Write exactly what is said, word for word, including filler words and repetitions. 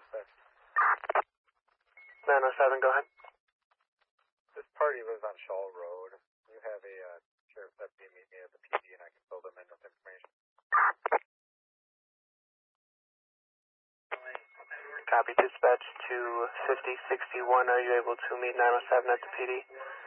dispatch. nine oh seven, go ahead. This party lives on Shaw Road. You have a uh, sheriff's deputy meet me at the P D and I can fill them in with information. Copy, dispatch to fifty sixty-one. Are you able to meet nine oh seven at the P D?